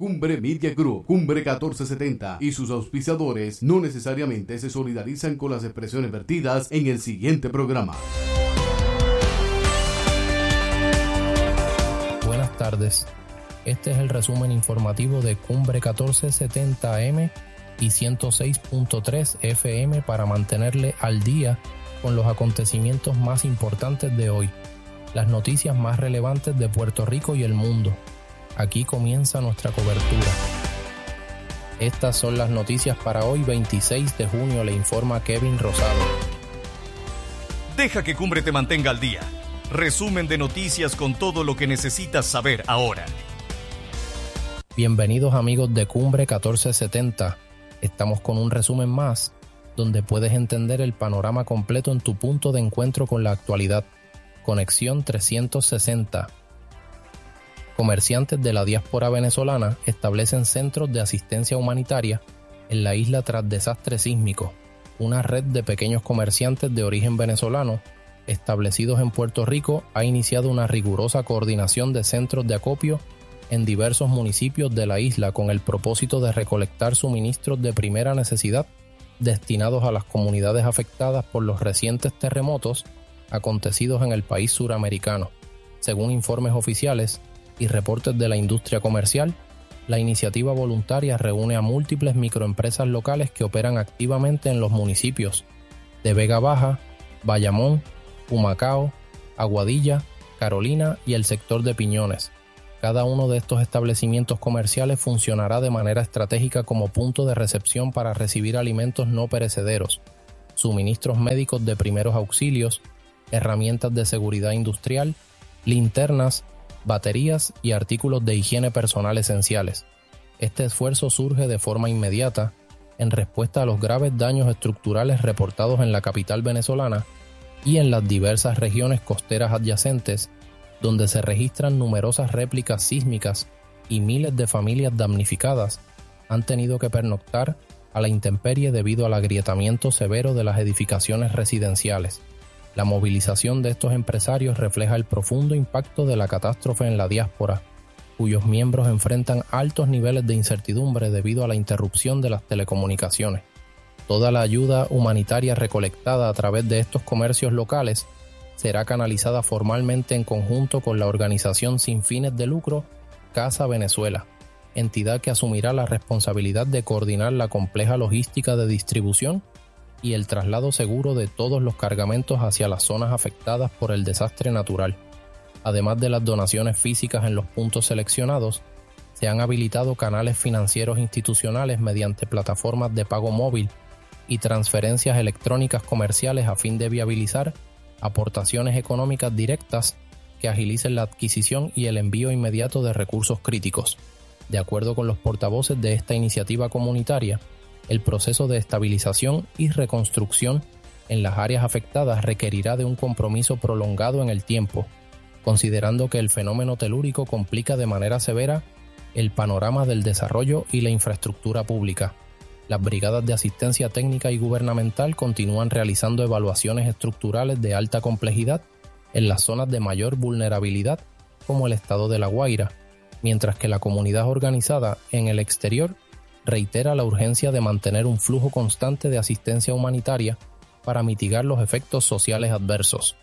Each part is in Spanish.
Cumbre Media Group, Cumbre 1470 y sus auspiciadores no necesariamente se solidarizan con las expresiones vertidas en el siguiente programa. Buenas tardes. Este es el resumen informativo de Cumbre 1470 AM y 106.3 FM para mantenerle al día con los acontecimientos más importantes de hoy, las noticias más relevantes de Puerto Rico y el mundo. Aquí comienza nuestra cobertura. Estas son las noticias para hoy, 26 de junio, le informa Kevin Rosado. Deja que Cumbre te mantenga al día. Resumen de noticias con todo lo que necesitas saber ahora. Bienvenidos amigos de Cumbre 1470. Estamos con un resumen más, donde puedes entender el panorama completo en tu punto de encuentro con la actualidad. Conexión 360. Comerciantes de la diáspora venezolana establecen centros de asistencia humanitaria en la isla tras desastre sísmico. Una red de pequeños comerciantes de origen venezolano establecidos en Puerto Rico ha iniciado una rigurosa coordinación de centros de acopio en diversos municipios de la isla con el propósito de recolectar suministros de primera necesidad destinados a las comunidades afectadas por los recientes terremotos acontecidos en el país suramericano. Según informes oficiales y reportes de la industria comercial, la iniciativa voluntaria reúne a múltiples microempresas locales que operan activamente en los municipios de Vega Baja, Bayamón, Humacao, Aguadilla, Carolina y el sector de Piñones. Cada uno de estos establecimientos comerciales funcionará de manera estratégica como punto de recepción para recibir alimentos no perecederos, suministros médicos de primeros auxilios, herramientas de seguridad industrial, linternas, baterías y artículos de higiene personal esenciales. Este esfuerzo surge de forma inmediata en respuesta a los graves daños estructurales reportados en la capital venezolana y en las diversas regiones costeras adyacentes, donde se registran numerosas réplicas sísmicas y miles de familias damnificadas han tenido que pernoctar a la intemperie debido al agrietamiento severo de las edificaciones residenciales. La movilización de estos empresarios refleja el profundo impacto de la catástrofe en la diáspora, cuyos miembros enfrentan altos niveles de incertidumbre debido a la interrupción de las telecomunicaciones. Toda la ayuda humanitaria recolectada a través de estos comercios locales será canalizada formalmente en conjunto con la organización sin fines de lucro Casa Venezuela, entidad que asumirá la responsabilidad de coordinar la compleja logística de distribución y el traslado seguro de todos los cargamentos hacia las zonas afectadas por el desastre natural. Además de las donaciones físicas en los puntos seleccionados, se han habilitado canales financieros institucionales mediante plataformas de pago móvil y transferencias electrónicas comerciales a fin de viabilizar aportaciones económicas directas que agilicen la adquisición y el envío inmediato de recursos críticos. De acuerdo con los portavoces de esta iniciativa comunitaria, el proceso de estabilización y reconstrucción en las áreas afectadas requerirá de un compromiso prolongado en el tiempo, considerando que el fenómeno telúrico complica de manera severa el panorama del desarrollo y la infraestructura pública. Las brigadas de asistencia técnica y gubernamental continúan realizando evaluaciones estructurales de alta complejidad en las zonas de mayor vulnerabilidad, como el estado de La Guaira, mientras que la comunidad organizada en el exterior reitera la urgencia de mantener un flujo constante de asistencia humanitaria para mitigar los efectos sociales adversos.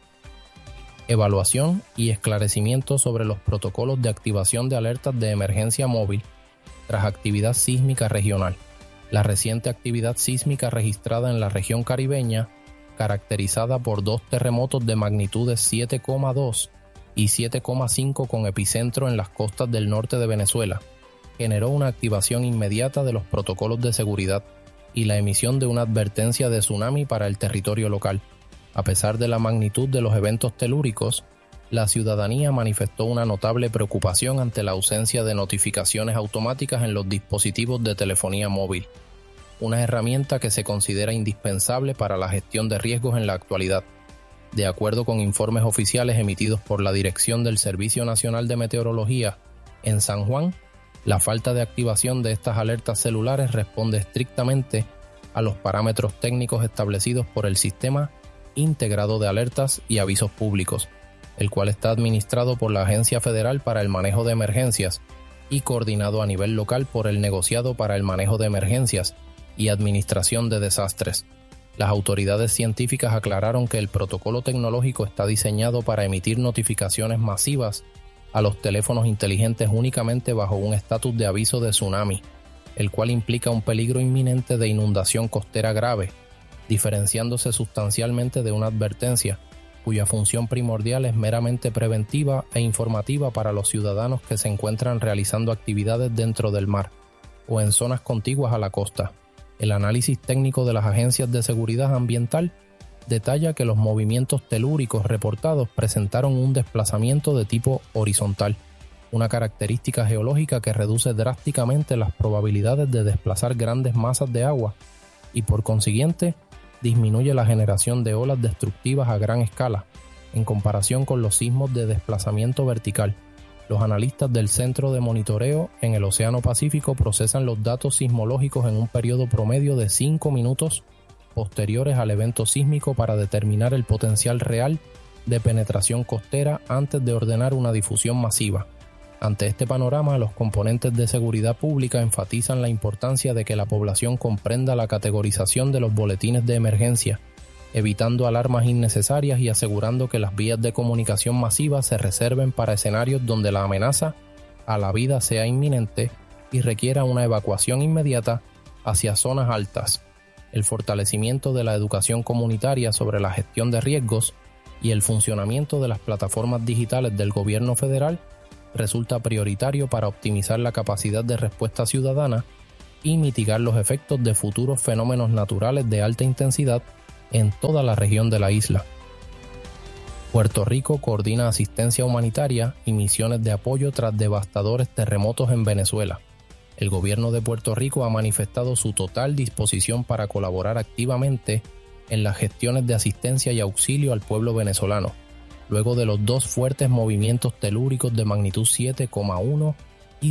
Evaluación y esclarecimiento sobre los protocolos de activación de alertas de emergencia móvil tras actividad sísmica regional. La reciente actividad sísmica registrada en la región caribeña, caracterizada por dos terremotos de magnitudes 7,2 y 7,5 con epicentro en las costas del norte de Venezuela, generó una activación inmediata de los protocolos de seguridad y la emisión de una advertencia de tsunami para el territorio local. A pesar de la magnitud de los eventos telúricos, la ciudadanía manifestó una notable preocupación ante la ausencia de notificaciones automáticas en los dispositivos de telefonía móvil, una herramienta que se considera indispensable para la gestión de riesgos en la actualidad. De acuerdo con informes oficiales emitidos por la Dirección del Servicio Nacional de Meteorología en San Juan, la falta de activación de estas alertas celulares responde estrictamente a los parámetros técnicos establecidos por el Sistema Integrado de Alertas y Avisos Públicos, el cual está administrado por la Agencia Federal para el Manejo de Emergencias y coordinado a nivel local por el Negociado para el Manejo de Emergencias y Administración de Desastres. Las autoridades científicas aclararon que el protocolo tecnológico está diseñado para emitir notificaciones masivas a los teléfonos inteligentes únicamente bajo un estatus de aviso de tsunami, el cual implica un peligro inminente de inundación costera grave, diferenciándose sustancialmente de una advertencia, cuya función primordial es meramente preventiva e informativa para los ciudadanos que se encuentran realizando actividades dentro del mar o en zonas contiguas a la costa. El análisis técnico de las agencias de seguridad ambiental detalla que los movimientos telúricos reportados presentaron un desplazamiento de tipo horizontal, una característica geológica que reduce drásticamente las probabilidades de desplazar grandes masas de agua y por consiguiente disminuye la generación de olas destructivas a gran escala en comparación con los sismos de desplazamiento vertical. Los analistas del Centro de Monitoreo en el Océano Pacífico procesan los datos sismológicos en un periodo promedio de 5 minutos posteriores al evento sísmico para determinar el potencial real de penetración costera antes de ordenar una difusión masiva. Ante este panorama, los componentes de seguridad pública enfatizan la importancia de que la población comprenda la categorización de los boletines de emergencia, evitando alarmas innecesarias y asegurando que las vías de comunicación masiva se reserven para escenarios donde la amenaza a la vida sea inminente y requiera una evacuación inmediata hacia zonas altas. El fortalecimiento de la educación comunitaria sobre la gestión de riesgos y el funcionamiento de las plataformas digitales del gobierno federal resulta prioritario para optimizar la capacidad de respuesta ciudadana y mitigar los efectos de futuros fenómenos naturales de alta intensidad en toda la región de la isla. Puerto Rico coordina asistencia humanitaria y misiones de apoyo tras devastadores terremotos en Venezuela. El gobierno de Puerto Rico ha manifestado su total disposición para colaborar activamente en las gestiones de asistencia y auxilio al pueblo venezolano, luego de los dos fuertes movimientos telúricos de magnitud 7,1 y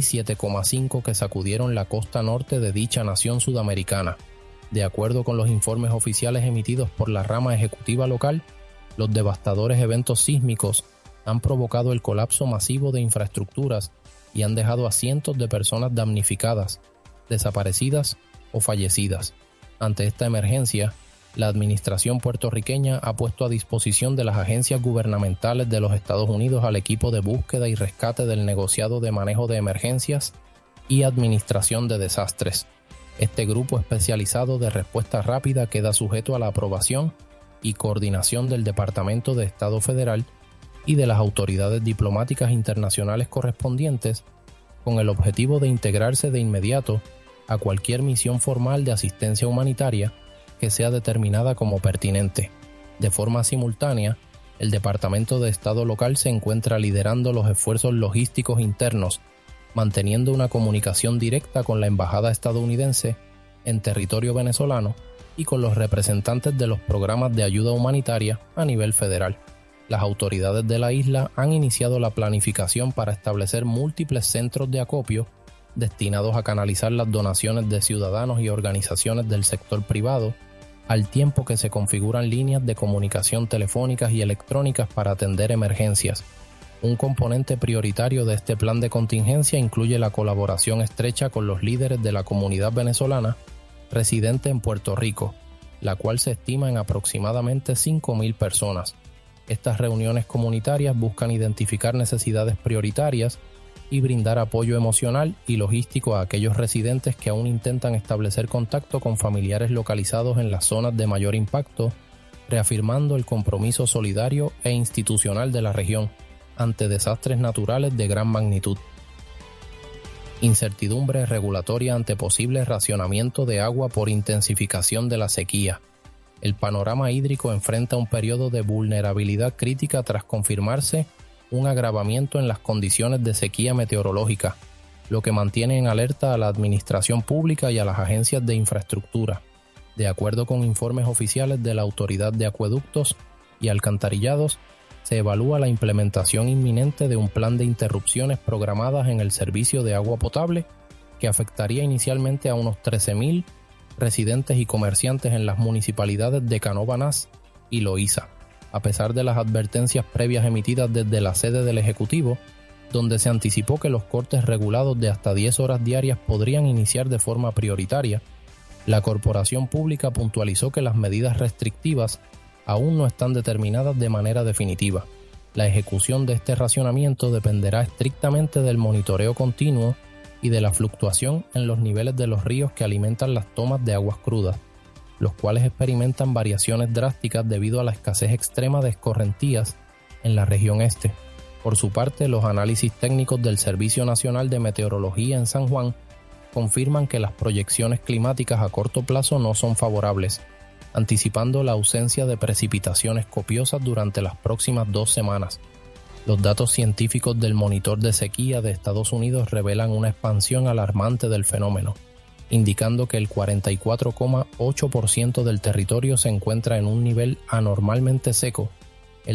7,5 que sacudieron la costa norte de dicha nación sudamericana. De acuerdo con los informes oficiales emitidos por la rama ejecutiva local, los devastadores eventos sísmicos han provocado el colapso masivo de infraestructuras y han dejado a cientos de personas damnificadas, desaparecidas o fallecidas. Ante esta emergencia, la administración puertorriqueña ha puesto a disposición de las agencias gubernamentales de los Estados Unidos al equipo de búsqueda y rescate del Negociado de Manejo de Emergencias y Administración de Desastres. Este grupo especializado de respuesta rápida queda sujeto a la aprobación y coordinación del Departamento de Estado Federal y de las autoridades diplomáticas internacionales correspondientes, con el objetivo de integrarse de inmediato a cualquier misión formal de asistencia humanitaria que sea determinada como pertinente. De forma simultánea, el Departamento de Estado local se encuentra liderando los esfuerzos logísticos internos, manteniendo una comunicación directa con la embajada estadounidense en territorio venezolano y con los representantes de los programas de ayuda humanitaria a nivel federal. Las autoridades de la isla han iniciado la planificación para establecer múltiples centros de acopio destinados a canalizar las donaciones de ciudadanos y organizaciones del sector privado, al tiempo que se configuran líneas de comunicación telefónicas y electrónicas para atender emergencias. Un componente prioritario de este plan de contingencia incluye la colaboración estrecha con los líderes de la comunidad venezolana residente en Puerto Rico, la cual se estima en aproximadamente 5,000 personas. Estas reuniones comunitarias buscan identificar necesidades prioritarias y brindar apoyo emocional y logístico a aquellos residentes que aún intentan establecer contacto con familiares localizados en las zonas de mayor impacto, reafirmando el compromiso solidario e institucional de la región ante desastres naturales de gran magnitud. Incertidumbre regulatoria ante posible racionamiento de agua por intensificación de la sequía. El panorama hídrico enfrenta un periodo de vulnerabilidad crítica tras confirmarse un agravamiento en las condiciones de sequía meteorológica, lo que mantiene en alerta a la administración pública y a las agencias de infraestructura. De acuerdo con informes oficiales de la Autoridad de Acueductos y Alcantarillados, se evalúa la implementación inminente de un plan de interrupciones programadas en el servicio de agua potable que afectaría inicialmente a unos 13,000 residentes y comerciantes en las municipalidades de Canóvanas y Loíza. A pesar de las advertencias previas emitidas desde la sede del Ejecutivo, donde se anticipó que los cortes regulados de hasta 10 horas diarias podrían iniciar de forma prioritaria, la corporación pública puntualizó que las medidas restrictivas aún no están determinadas de manera definitiva. La ejecución de este racionamiento dependerá estrictamente del monitoreo continuo y de la fluctuación en los niveles de los ríos que alimentan las tomas de aguas crudas, los cuales experimentan variaciones drásticas debido a la escasez extrema de escorrentías en la región este. Por su parte, los análisis técnicos del Servicio Nacional de Meteorología en San Juan confirman que las proyecciones climáticas a corto plazo no son favorables, anticipando la ausencia de precipitaciones copiosas durante las próximas 2 semanas. Los datos científicos del Monitor de Sequía de Estados Unidos revelan una expansión alarmante del fenómeno, indicando que el 44,8% del territorio se encuentra en un nivel anormalmente seco, el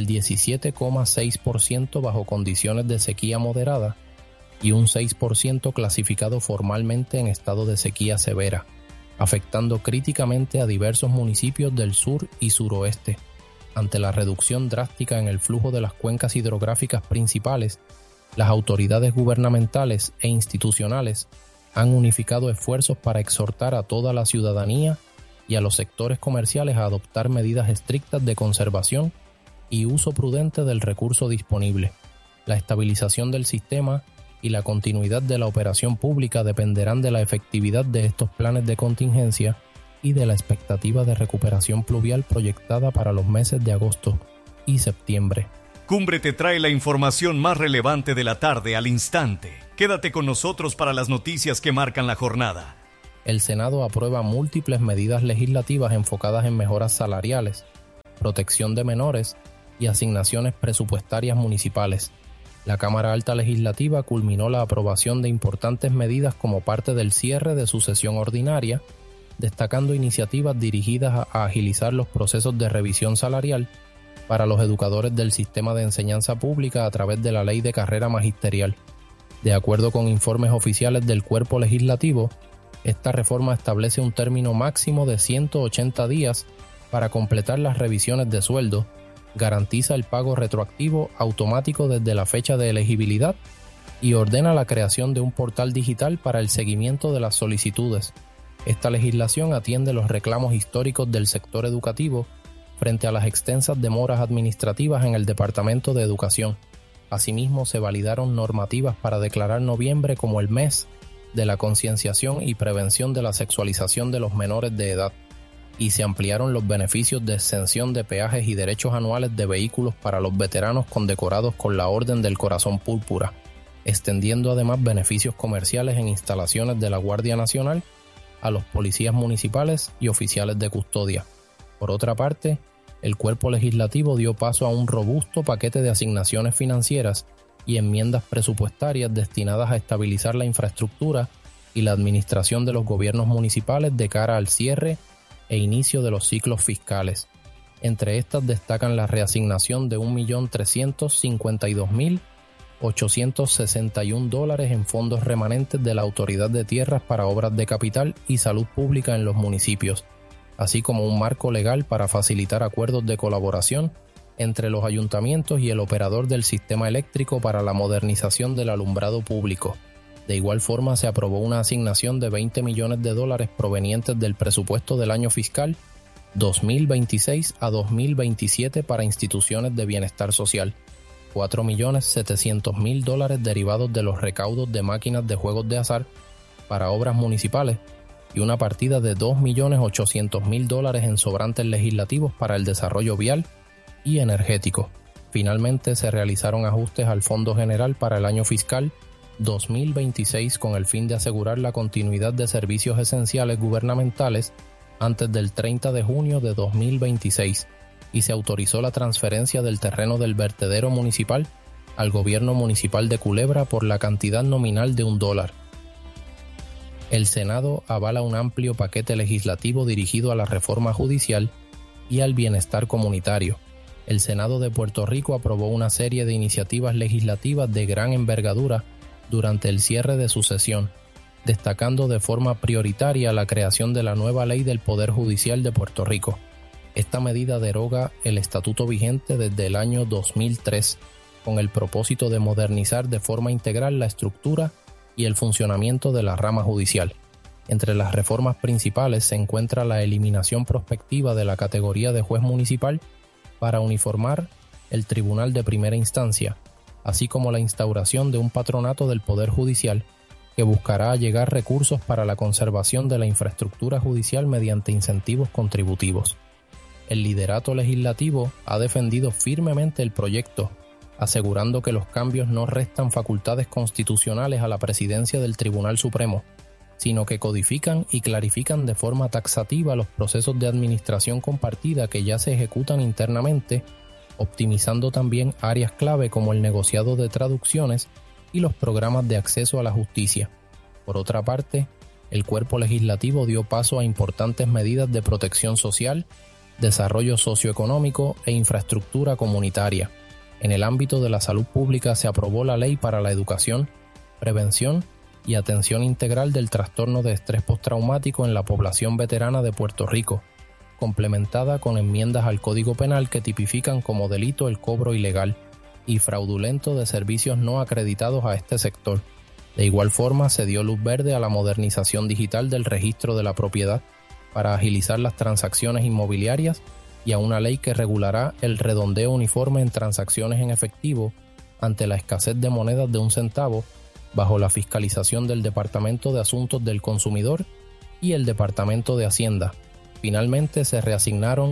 17,6% bajo condiciones de sequía moderada y un 6% clasificado formalmente en estado de sequía severa, afectando críticamente a diversos municipios del sur y suroeste. Ante la reducción drástica en el flujo de las cuencas hidrográficas principales, las autoridades gubernamentales e institucionales han unificado esfuerzos para exhortar a toda la ciudadanía y a los sectores comerciales a adoptar medidas estrictas de conservación y uso prudente del recurso disponible. La estabilización del sistema y la continuidad de la operación pública dependerán de la efectividad de estos planes de contingencia y de la expectativa de recuperación pluvial proyectada para los meses de agosto y septiembre. Cumbre te trae la información más relevante de la tarde al instante. Quédate con nosotros para las noticias que marcan la jornada. El Senado aprueba múltiples medidas legislativas enfocadas en mejoras salariales, protección de menores y asignaciones presupuestarias municipales. La Cámara Alta Legislativa culminó la aprobación de importantes medidas como parte del cierre de su sesión ordinaria, destacando iniciativas dirigidas a agilizar los procesos de revisión salarial para los educadores del sistema de enseñanza pública a través de la Ley de Carrera Magisterial. De acuerdo con informes oficiales del Cuerpo Legislativo, esta reforma establece un término máximo de 180 días para completar las revisiones de sueldo, garantiza el pago retroactivo automático desde la fecha de elegibilidad y ordena la creación de un portal digital para el seguimiento de las solicitudes. Esta legislación atiende los reclamos históricos del sector educativo frente a las extensas demoras administrativas en el Departamento de Educación. Asimismo, se validaron normativas para declarar noviembre como el mes de la concienciación y prevención de la sexualización de los menores de edad, y se ampliaron los beneficios de exención de peajes y derechos anuales de vehículos para los veteranos condecorados con la Orden del Corazón Púrpura, extendiendo además beneficios comerciales en instalaciones de la Guardia Nacional a los policías municipales y oficiales de custodia. Por otra parte, el Cuerpo Legislativo dio paso a un robusto paquete de asignaciones financieras y enmiendas presupuestarias destinadas a estabilizar la infraestructura y la administración de los gobiernos municipales de cara al cierre e inicio de los ciclos fiscales. Entre estas destacan la reasignación de $1.352.861 en fondos remanentes de la Autoridad de Tierras para obras de capital y salud pública en los municipios, así como un marco legal para facilitar acuerdos de colaboración entre los ayuntamientos y el operador del sistema eléctrico para la modernización del alumbrado público. De igual forma, se aprobó una asignación de $20 millones provenientes del presupuesto del año fiscal 2026 a 2027 para instituciones de bienestar social, $4.700.000 derivados de los recaudos de máquinas de juegos de azar para obras municipales y una partida de $2.800.000 en sobrantes legislativos para el desarrollo vial y energético. Finalmente, se realizaron ajustes al Fondo General para el año fiscal 2026 con el fin de asegurar la continuidad de servicios esenciales gubernamentales antes del 30 de junio de 2026 y se autorizó la transferencia del terreno del vertedero municipal al gobierno municipal de Culebra por la cantidad nominal de $1. El Senado avala un amplio paquete legislativo dirigido a la reforma judicial y al bienestar comunitario. El Senado de Puerto Rico aprobó una serie de iniciativas legislativas de gran envergadura durante el cierre de su sesión, destacando de forma prioritaria la creación de la nueva Ley del Poder Judicial de Puerto Rico. Esta medida deroga el estatuto vigente desde el año 2003 con el propósito de modernizar de forma integral la estructura y el funcionamiento de la rama judicial. Entre las reformas principales se encuentra la eliminación prospectiva de la categoría de juez municipal para uniformar el Tribunal de Primera Instancia, así como la instauración de un patronato del Poder Judicial que buscará allegar recursos para la conservación de la infraestructura judicial mediante incentivos contributivos. El liderato legislativo ha defendido firmemente el proyecto, asegurando que los cambios no restan facultades constitucionales a la presidencia del Tribunal Supremo, sino que codifican y clarifican de forma taxativa los procesos de administración compartida que ya se ejecutan internamente, optimizando también áreas clave como el negociado de traducciones y los programas de acceso a la justicia. Por otra parte, el cuerpo legislativo dio paso a importantes medidas de protección social, desarrollo socioeconómico e infraestructura comunitaria. En el ámbito de la salud pública se aprobó la Ley para la Educación, Prevención y Atención Integral del Trastorno de Estrés Postraumático en la población veterana de Puerto Rico, complementada con enmiendas al Código Penal que tipifican como delito el cobro ilegal y fraudulento de servicios no acreditados a este sector. De igual forma, se dio luz verde a la modernización digital del registro de la propiedad para agilizar las transacciones inmobiliarias y a una ley que regulará el redondeo uniforme en transacciones en efectivo ante la escasez de monedas de 1 centavo bajo la fiscalización del Departamento de Asuntos del Consumidor y el Departamento de Hacienda. Finalmente se reasignaron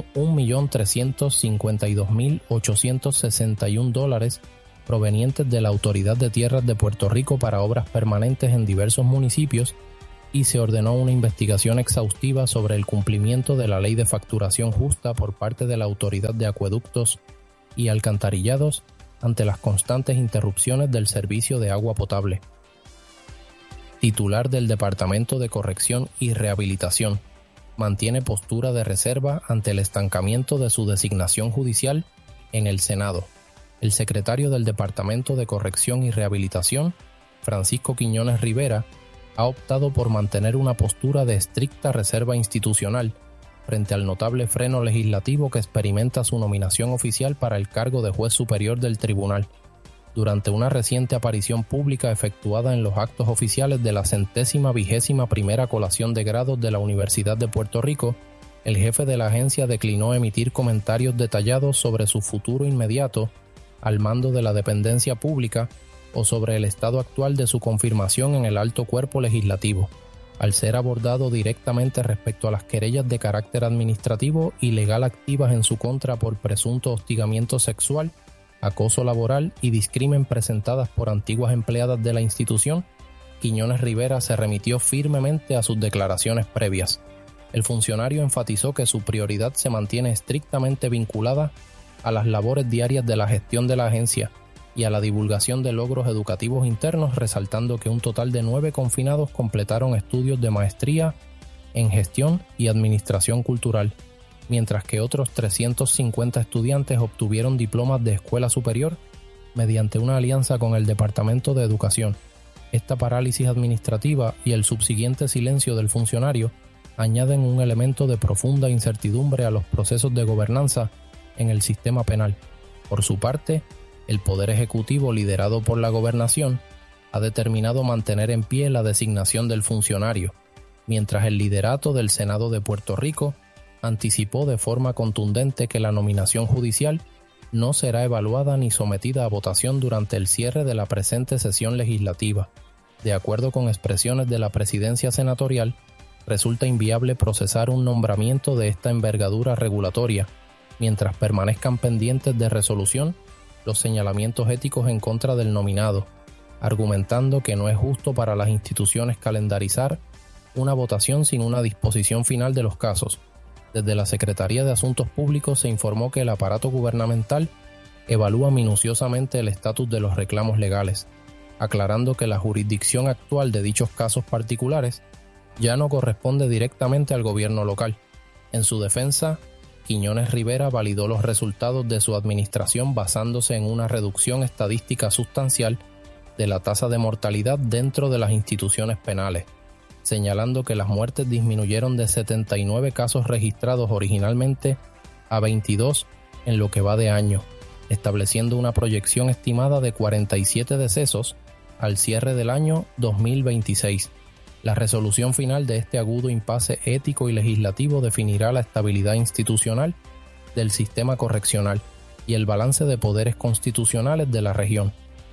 $1.352.861 provenientes de la Autoridad de Tierras de Puerto Rico para obras permanentes en diversos municipios y se ordenó una investigación exhaustiva sobre el cumplimiento de la Ley de Facturación Justa por parte de la Autoridad de Acueductos y Alcantarillados ante las constantes interrupciones del servicio de agua potable. Titular del Departamento de Corrección y Rehabilitación, mantiene postura de reserva ante el estancamiento de su designación judicial en el Senado. El secretario del Departamento de Corrección y Rehabilitación, Francisco Quiñones Rivera, ha optado por mantener una postura de estricta reserva institucional frente al notable freno legislativo que experimenta su nominación oficial para el cargo de juez superior del tribunal. Durante una reciente aparición pública efectuada en los actos oficiales de la 121ª colación de grados de la Universidad de Puerto Rico, el jefe de la agencia declinó emitir comentarios detallados sobre su futuro inmediato al mando de la dependencia pública o sobre el estado actual de su confirmación en el alto cuerpo legislativo, al ser abordado directamente respecto a las querellas de carácter administrativo y legal activas en su contra por presunto hostigamiento sexual, acoso laboral y discrimen presentadas por antiguas empleadas de la institución. Quiñones Rivera se remitió firmemente a sus declaraciones previas. El funcionario enfatizó que su prioridad se mantiene estrictamente vinculada a las labores diarias de la gestión de la agencia y a la divulgación de logros educativos internos, resaltando que un total de 9 confinados completaron estudios de maestría en gestión y administración cultural, mientras que otros 350 estudiantes obtuvieron diplomas de escuela superior mediante una alianza con el Departamento de Educación. Esta parálisis administrativa y el subsiguiente silencio del funcionario añaden un elemento de profunda incertidumbre a los procesos de gobernanza en el sistema penal. Por su parte, el Poder Ejecutivo, liderado por la Gobernación, ha determinado mantener en pie la designación del funcionario, mientras el liderato del Senado de Puerto Rico anticipó de forma contundente que la nominación judicial no será evaluada ni sometida a votación durante el cierre de la presente sesión legislativa. De acuerdo con expresiones de la presidencia senatorial, resulta inviable procesar un nombramiento de esta envergadura regulatoria, mientras permanezcan pendientes de resolución los señalamientos éticos en contra del nominado, argumentando que no es justo para las instituciones calendarizar una votación sin una disposición final de los casos. Desde la Secretaría de Asuntos Públicos se informó que el aparato gubernamental evalúa minuciosamente el estatus de los reclamos legales, aclarando que la jurisdicción actual de dichos casos particulares ya no corresponde directamente al gobierno local. En su defensa, Quiñones Rivera validó los resultados de su administración basándose en una reducción estadística sustancial de la tasa de mortalidad dentro de las instituciones penales, señalando que las muertes disminuyeron de 79 casos registrados originalmente a 22 en lo que va de año, estableciendo una proyección estimada de 47 decesos al cierre del año 2026. La resolución final de este agudo impasse ético y legislativo definirá la estabilidad institucional del sistema correccional y el balance de poderes constitucionales de la región.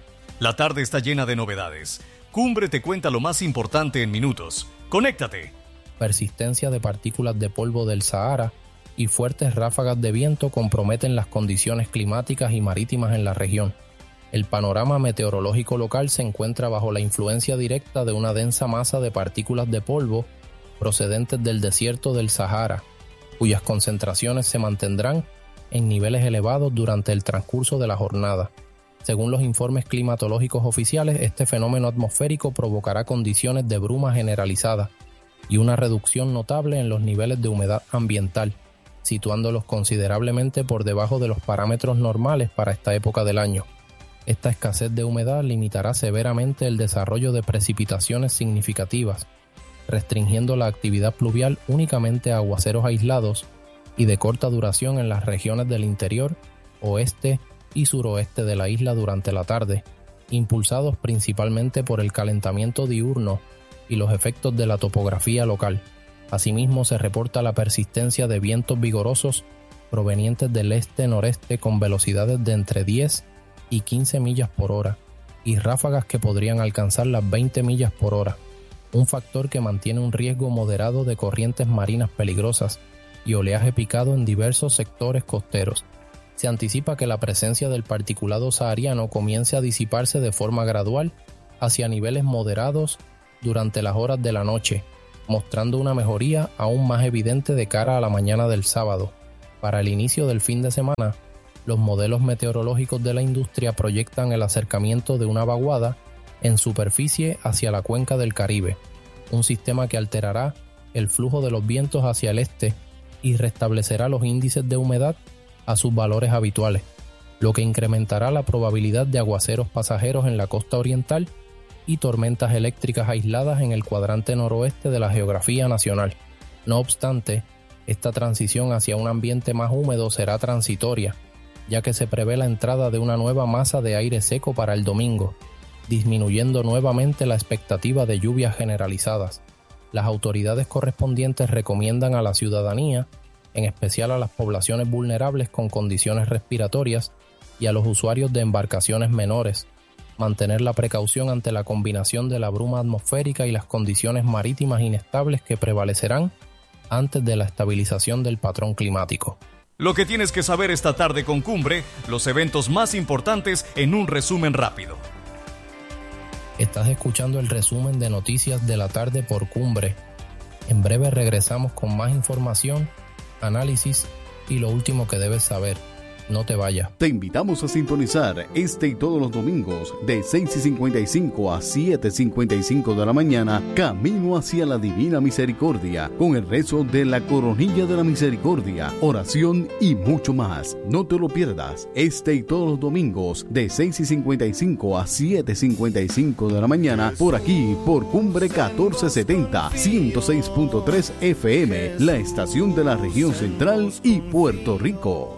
La tarde está llena de novedades. Cumbre te cuenta lo más importante en minutos. ¡Conéctate! Persistencia de partículas de polvo del Sahara y fuertes ráfagas de viento comprometen las condiciones climáticas y marítimas en la región. El panorama meteorológico local se encuentra bajo la influencia directa de una densa masa de partículas de polvo procedentes del desierto del Sahara, cuyas concentraciones se mantendrán en niveles elevados durante el transcurso de la jornada. Según los informes climatológicos oficiales, este fenómeno atmosférico provocará condiciones de bruma generalizada y una reducción notable en los niveles de humedad ambiental, situándolos considerablemente por debajo de los parámetros normales para esta época del año. Esta escasez de humedad limitará severamente el desarrollo de precipitaciones significativas, restringiendo la actividad pluvial únicamente a aguaceros aislados y de corta duración en las regiones del interior, oeste y suroeste de la isla durante la tarde, impulsados principalmente por el calentamiento diurno y los efectos de la topografía local. Asimismo, se reporta la persistencia de vientos vigorosos provenientes del este-noreste con velocidades de entre 10 y 15 millas por hora y ráfagas que podrían alcanzar las 20 millas por hora, un factor que mantiene un riesgo moderado de corrientes marinas peligrosas y oleaje picado en diversos sectores costeros. Se anticipa que la presencia del particulado sahariano comience a disiparse de forma gradual hacia niveles moderados durante las horas de la noche, mostrando una mejoría aún más evidente de cara a la mañana del sábado. Para el inicio del fin de semana, los modelos meteorológicos de la industria proyectan el acercamiento de una vaguada en superficie hacia la cuenca del Caribe, un sistema que alterará el flujo de los vientos hacia el este y restablecerá los índices de humedad a sus valores habituales, lo que incrementará la probabilidad de aguaceros pasajeros en la costa oriental y tormentas eléctricas aisladas en el cuadrante noroeste de la geografía nacional. No obstante, esta transición hacia un ambiente más húmedo será transitoria, ya que se prevé la entrada de una nueva masa de aire seco para el domingo, disminuyendo nuevamente la expectativa de lluvias generalizadas. Las autoridades correspondientes recomiendan a la ciudadanía, en especial a las poblaciones vulnerables con condiciones respiratorias y a los usuarios de embarcaciones menores, mantener la precaución ante la combinación de la bruma atmosférica y las condiciones marítimas inestables que prevalecerán antes de la estabilización del patrón climático. Lo que tienes que saber esta tarde con Cumbre, los eventos más importantes en un resumen rápido. Estás escuchando el resumen de noticias de la tarde por Cumbre. En breve regresamos con más información, análisis y lo último que debes saber. No te vayas. Te invitamos a sintonizar este y todos los domingos de 6:55 a 7:55 de la mañana, Camino hacia la Divina Misericordia, con el rezo de la Coronilla de la Misericordia, oración y mucho más. No te lo pierdas, este y todos los domingos de 6:55 a 7:55 de la mañana, por aquí, por Cumbre 1470, 106.3 FM, la estación de la región central y Puerto Rico.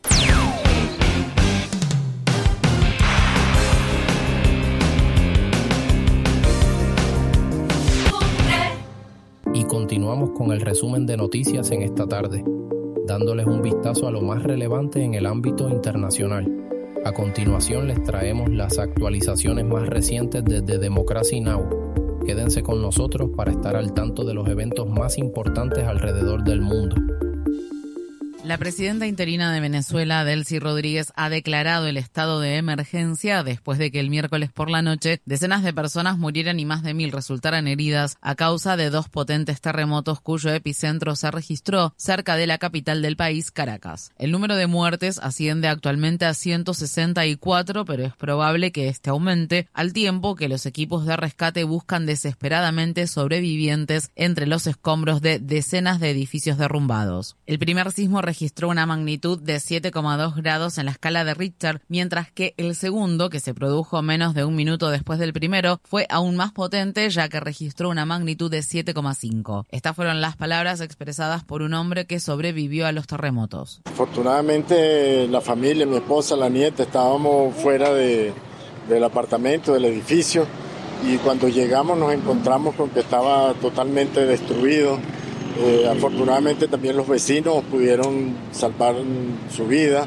Continuamos con el resumen de noticias en esta tarde, dándoles un vistazo a lo más relevante en el ámbito internacional. A continuación les traemos las actualizaciones más recientes desde Democracy Now! Quédense con nosotros para estar al tanto de los eventos más importantes alrededor del mundo. La presidenta interina de Venezuela, Delcy Rodríguez, ha declarado el estado de emergencia después de que el miércoles por la noche decenas de personas murieran y más de 1.000 resultaran heridas a causa de 2 potentes terremotos cuyo epicentro se registró cerca de la capital del país, Caracas. El número de muertes asciende actualmente a 164, pero es probable que este aumente al tiempo que los equipos de rescate buscan desesperadamente sobrevivientes entre los escombros de decenas de edificios derrumbados. El primer sismo registrado registró una magnitud de 7,2 grados en la escala de Richter, mientras que el segundo, que se produjo menos de un minuto después del primero, fue aún más potente, ya que registró una magnitud de 7,5. Estas fueron las palabras expresadas por un hombre que sobrevivió a los terremotos. Afortunadamente, la familia, mi esposa, la nieta, estábamos fuera del apartamento, del edificio, y cuando llegamos nos encontramos con que estaba totalmente destruido. Afortunadamente también los vecinos pudieron salvar su vida.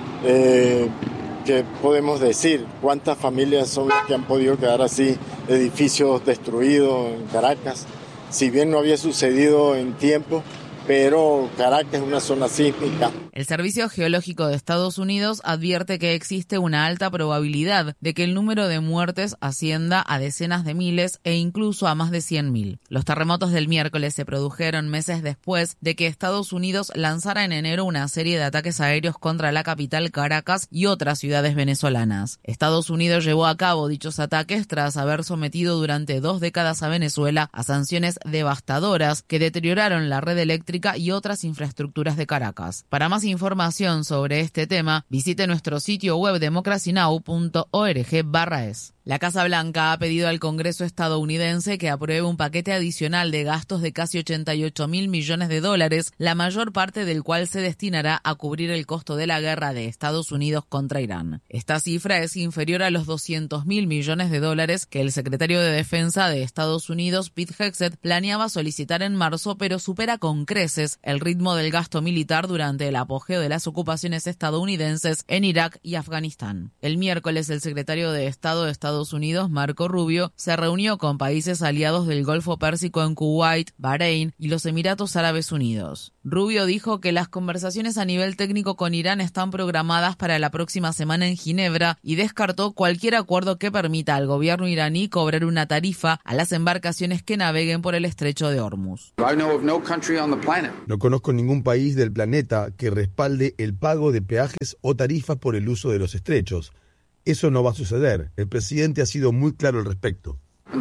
¿Qué podemos decir? ¿Cuántas familias son las que han podido quedar así, edificios destruidos en Caracas? Si bien no había sucedido en tiempo, pero Caracas es una zona sísmica. El Servicio Geológico de Estados Unidos advierte que existe una alta probabilidad de que el número de muertes ascienda a decenas de miles e incluso a más de 100.000. Los terremotos del miércoles se produjeron meses después de que Estados Unidos lanzara en enero una serie de ataques aéreos contra la capital Caracas y otras ciudades venezolanas. Estados Unidos llevó a cabo dichos ataques tras haber sometido durante 2 décadas a Venezuela a sanciones devastadoras que deterioraron la red eléctrica y otras infraestructuras de Caracas. Para más información sobre este tema, visite nuestro sitio web democracynow.org/es. La Casa Blanca ha pedido al Congreso estadounidense que apruebe un paquete adicional de gastos de casi $88.000 millones, la mayor parte del cual se destinará a cubrir el costo de la guerra de Estados Unidos contra Irán. Esta cifra es inferior a los $200.000 millones que el secretario de Defensa de Estados Unidos, Pete Hegseth, planeaba solicitar en marzo, pero supera con creces el ritmo del gasto militar durante el apogeo de las ocupaciones estadounidenses en Irak y Afganistán. El miércoles, el secretario de Estado de Estados Unidos, Marco Rubio, se reunió con países aliados del Golfo Pérsico en Kuwait, Bahrein y los Emiratos Árabes Unidos. Rubio dijo que las conversaciones a nivel técnico con Irán están programadas para la próxima semana en Ginebra y descartó cualquier acuerdo que permita al gobierno iraní cobrar una tarifa a las embarcaciones que naveguen por el estrecho de Hormuz. No conozco ningún país del planeta que respalde el pago de peajes o tarifas por el uso de los estrechos. Eso no va a suceder. El presidente ha sido muy claro al respecto.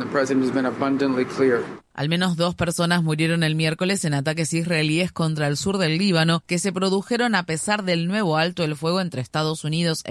Al menos 2 personas murieron el miércoles en ataques israelíes contra el sur del Líbano que se produjeron a pesar del nuevo alto el fuego entre Estados Unidos